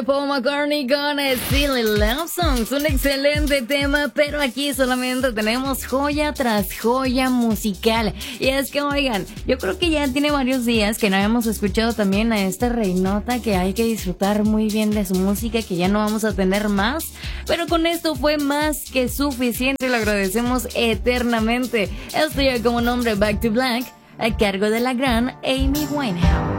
Paul McCartney con Silly Love Songs, un excelente tema, pero aquí solamente tenemos joya tras joya musical. Y es que, oigan, yo creo que ya tiene varios días que no habíamos escuchado también a esta reinota, que hay que disfrutar muy bien de su música, que ya no vamos a tener más, pero con esto fue más que suficiente y lo agradecemos eternamente. Esto ya como nombre Back to Black, a cargo de la gran Amy Winehouse.